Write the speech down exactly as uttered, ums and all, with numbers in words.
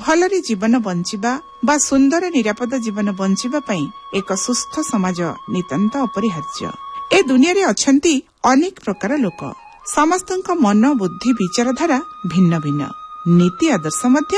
भलरे जीवन बंचिबा बा सुंदर निरापद जीवन बंचिबा पई एक सुस्थ समाज नितांत अपरिहार्य। ए दुनिया रे अछंती अनेक प्रकार लोक, समस्तଙ୍କ मन बुद्धि विचारधारा भिन्न भिन्न, नीति आदर्श मध्य